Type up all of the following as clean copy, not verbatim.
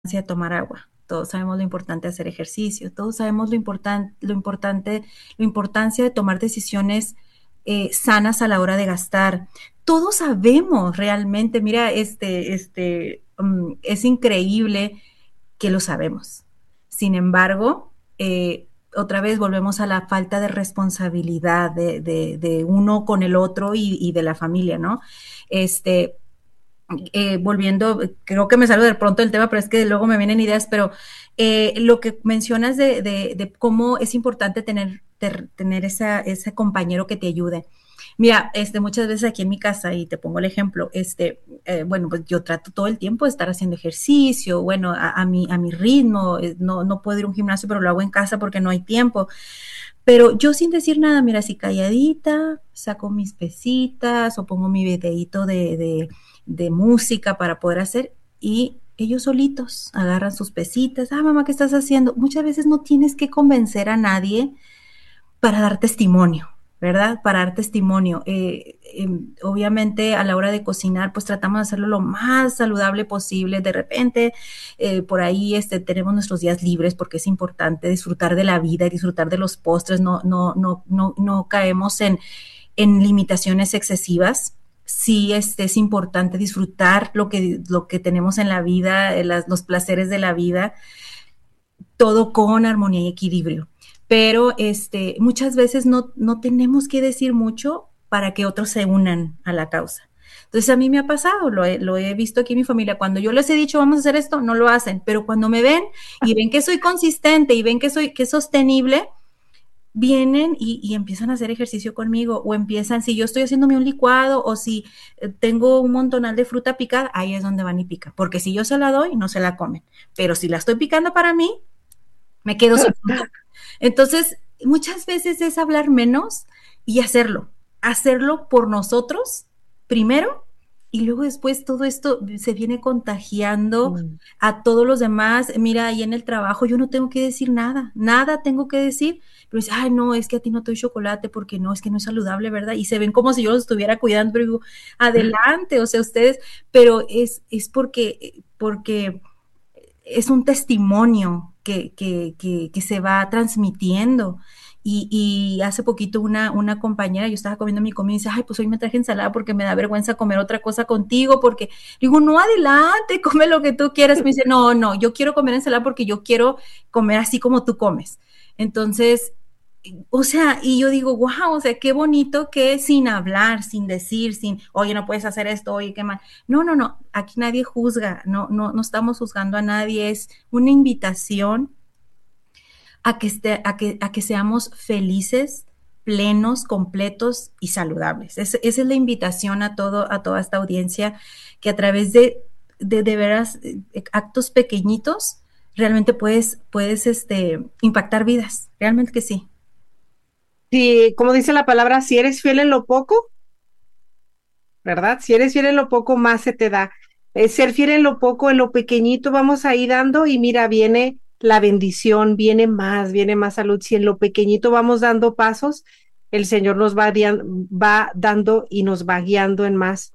de tomar agua, todos sabemos lo importante de hacer ejercicio, todos sabemos la importancia de tomar decisiones sanas a la hora de gastar. Todos sabemos realmente, mira, es increíble que lo sabemos. Sin embargo, otra vez volvemos a la falta de responsabilidad de uno con el otro y de la familia, ¿no? Este, volviendo, creo que me salgo de pronto del tema, pero es que luego me vienen ideas, pero lo que mencionas de cómo es importante tener ese compañero que te ayude. Mira, muchas veces aquí en mi casa, y te pongo el ejemplo, bueno, pues yo trato todo el tiempo de estar haciendo ejercicio, bueno, a mi ritmo, no puedo ir a un gimnasio, pero lo hago en casa porque no hay tiempo. Pero yo sin decir nada, mira, así calladita, saco mis pesitas o pongo mi videíto de música para poder hacer y ellos solitos agarran sus pesitas. Ah, mamá, ¿qué estás haciendo? Muchas veces no tienes que convencer a nadie para dar testimonio, ¿verdad? Para dar testimonio. Obviamente a la hora de cocinar, pues tratamos de hacerlo lo más saludable posible. De repente, por ahí tenemos nuestros días libres porque es importante disfrutar de la vida y disfrutar de los postres. No caemos en limitaciones excesivas. Sí, es importante disfrutar lo que tenemos en la vida, los placeres de la vida, todo con armonía y equilibrio. Pero muchas veces no tenemos que decir mucho para que otros se unan a la causa. Entonces a mí me ha pasado, lo he visto aquí en mi familia, cuando yo les he dicho vamos a hacer esto, no lo hacen, pero cuando me ven y ven que soy consistente y ven que es sostenible, vienen y empiezan a hacer ejercicio conmigo o empiezan, si yo estoy haciéndome un licuado o si tengo un montonal de fruta picada, ahí es donde van y pican, porque si yo se la doy, no se la comen, pero si la estoy picando para mí, me quedo sin fruta. Entonces, muchas veces es hablar menos y hacerlo por nosotros primero y luego después todo esto se viene contagiando Mm. a todos los demás. Mira, ahí en el trabajo yo no tengo que decir nada, nada tengo que decir, pero dice, ay, no, es que a ti no te doy chocolate porque no, es que no es saludable, ¿verdad? Y se ven como si yo los estuviera cuidando, pero digo, adelante, o sea, ustedes, pero es porque es un testimonio que se va transmitiendo. Y hace poquito una compañera, yo estaba comiendo mi comida y dice, ay, pues hoy me traje ensalada porque me da vergüenza comer otra cosa contigo, porque digo, no, adelante, come lo que tú quieras. Me dice, no, no, yo quiero comer ensalada porque yo quiero comer así como tú comes. Entonces, o sea, y yo digo, wow, o sea, qué bonito que sin hablar, sin decir, oye, no puedes hacer esto, oye, qué mal. No, no, no, aquí nadie juzga, no estamos juzgando a nadie, es una invitación a que seamos felices, plenos, completos y saludables. Esa es la invitación a toda esta audiencia que a través de veras actos pequeñitos realmente puedes impactar vidas, realmente que sí. Sí, como dice la palabra, si eres fiel en lo poco, ¿verdad? Si eres fiel en lo poco, más se te da. Ser fiel en lo poco, en lo pequeñito vamos a ir dando y mira, viene la bendición, viene más salud. Si en lo pequeñito vamos dando pasos, el Señor nos va dando y nos va guiando en más.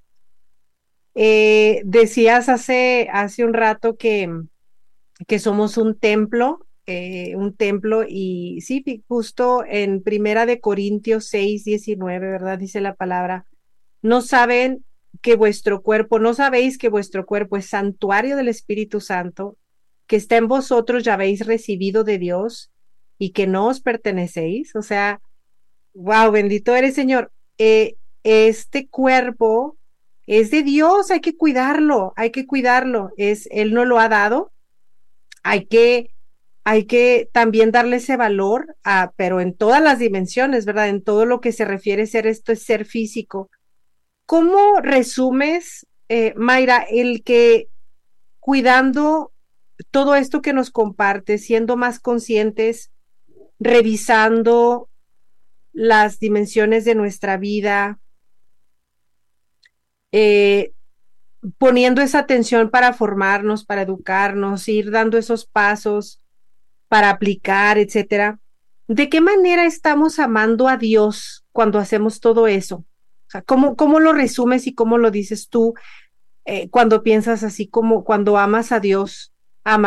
Decías hace un rato que somos un templo y sí, justo en Primera de Corintios 6:19, ¿verdad? Dice la palabra, no saben no sabéis que vuestro cuerpo es santuario del Espíritu Santo, que está en vosotros, ya habéis recibido de Dios y que no os pertenecéis. O sea, wow, bendito eres, Señor. Este cuerpo es de Dios, hay que cuidarlo. Él no lo ha dado, hay que, hay que también darle ese valor, pero en todas las dimensiones, ¿verdad? En todo lo que se refiere a ser esto, es ser físico. ¿Cómo resumes, Mayra, el que cuidando todo esto que nos comparte, siendo más conscientes, revisando las dimensiones de nuestra vida, eh, poniendo esa atención para formarnos, para educarnos, ir dando esos pasos para aplicar, etcétera? ¿De qué manera estamos amando a Dios cuando hacemos todo eso? O sea, ¿cómo lo resumes y cómo lo dices tú cuando piensas así como cuando amas a Dios?